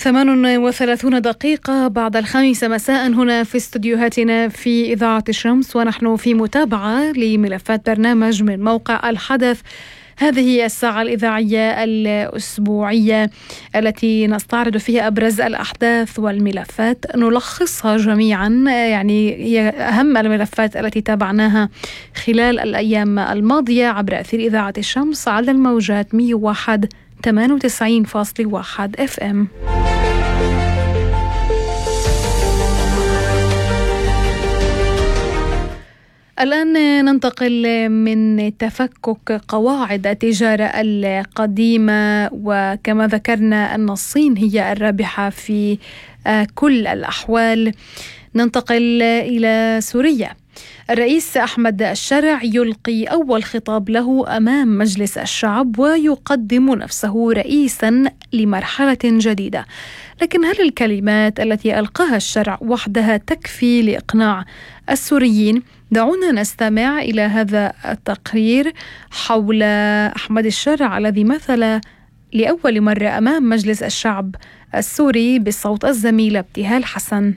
38 دقيقة بعد 5 مساء هنا في استديوهاتنا في إذاعة الشمس، ونحن في متابعة لملفات برنامج من موقع الحدث. هذه الساعة الإذاعية الأسبوعية التي نستعرض فيها أبرز الأحداث والملفات، نلخصها جميعا، يعني هي أهم الملفات التي تابعناها خلال الأيام الماضية عبر أثير إذاعة الشمس على الموجات 101.98.1 FM. الآن ننتقل من تفكك قواعد التجارة القديمة، وكما ذكرنا أن الصين هي الرابحة في كل الأحوال، ننتقل إلى سوريا. الرئيس أحمد الشرع يلقي أول خطاب له أمام مجلس الشعب ويقدم نفسه رئيسا لمرحلة جديدة، لكن هل الكلمات التي ألقاها الشرع وحدها تكفي لإقناع السوريين؟ دعونا نستمع إلى هذا التقرير حول أحمد الشرع الذي مثل لأول مرة أمام مجلس الشعب السوري بالصوت الزميلة ابتهال حسن.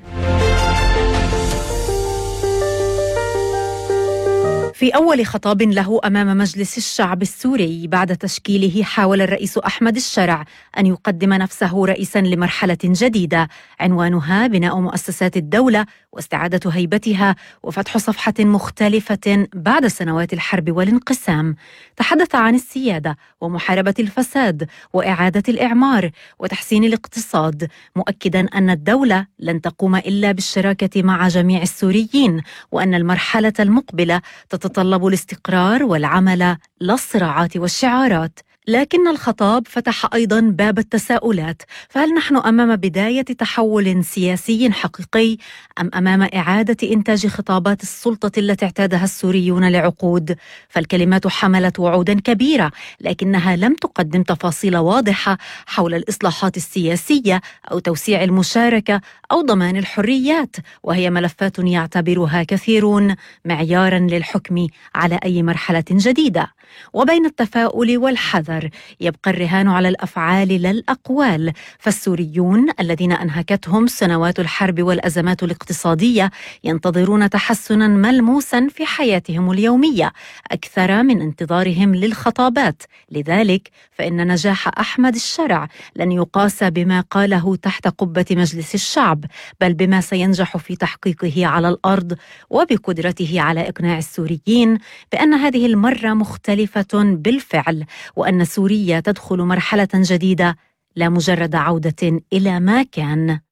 في أول خطاب له أمام مجلس الشعب السوري بعد تشكيله، حاول الرئيس أحمد الشرع أن يقدم نفسه رئيسا لمرحلة جديدة عنوانها بناء مؤسسات الدولة واستعادة هيبتها وفتح صفحة مختلفة بعد سنوات الحرب والانقسام. تحدث عن السيادة ومحاربة الفساد وإعادة الإعمار وتحسين الاقتصاد، مؤكدا أن الدولة لن تقوم إلا بالشراكة مع جميع السوريين، وأن المرحلة المقبلة تتطلب الاستقرار والعمل لا الصراعات والشعارات. لكن الخطاب فتح أيضا باب التساؤلات، فهل نحن أمام بداية تحول سياسي حقيقي أم أمام إعادة إنتاج خطابات السلطة التي اعتادها السوريون لعقود؟ فالكلمات حملت وعودا كبيرة، لكنها لم تقدم تفاصيل واضحة حول الإصلاحات السياسية أو توسيع المشاركة أو ضمان الحريات، وهي ملفات يعتبرها كثيرون معيارا للحكم على أي مرحلة جديدة. وبين التفاؤل والحذر يبقى الرهان على الأفعال لا الأقوال، فالسوريون الذين أنهكتهم سنوات الحرب والأزمات الاقتصادية ينتظرون تحسنا ملموسا في حياتهم اليومية أكثر من انتظارهم للخطابات. لذلك فإن نجاح أحمد الشرع لن يقاس بما قاله تحت قبة مجلس الشعب، بل بما سينجح في تحقيقه على الأرض وبقدرته على إقناع السوريين بأن هذه المرة مختلفة بالفعل، وأن سوريا تدخل مرحلة جديدة لا مجرد عودة إلى ما كان.